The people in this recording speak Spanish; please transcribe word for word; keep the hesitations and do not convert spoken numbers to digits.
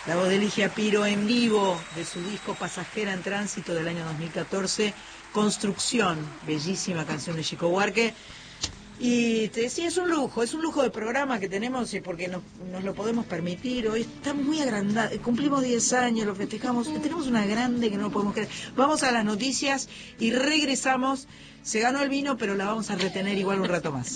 La voz de Ligia Piro en vivo de su disco Pasajera en Tránsito del año dos mil catorce, Construcción, bellísima canción de Chico Buarque. Y te decía, es un lujo, es un lujo de programa que tenemos porque nos, nos lo podemos permitir. Hoy está muy agrandado, cumplimos diez años, lo festejamos, tenemos una grande que no lo podemos creer. Vamos a las noticias y regresamos. Se ganó el vino, pero la vamos a retener igual un rato más.